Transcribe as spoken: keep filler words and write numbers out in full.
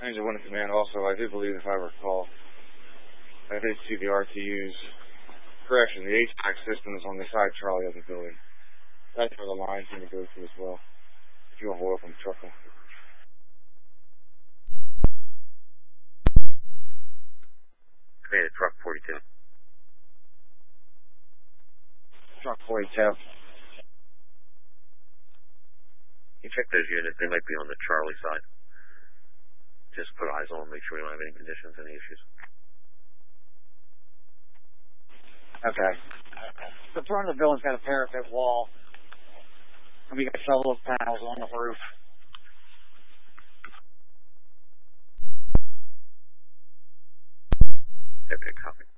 Ranger one in command. Also, I do believe, if I recall, I did see the R T Us. Correction, the H V A C system is on the side trolley of the building. That's where the line's going to go to as well. If you want to hold up on the truck. Command truck forty-two. Truck forty-two. You check those units, they might be on the Charlie side. Just put eyes on them, make sure we don't have any conditions, any issues. Okay. The front of the building's got a parapet wall. And we got several of panels on the roof. Okay, copy.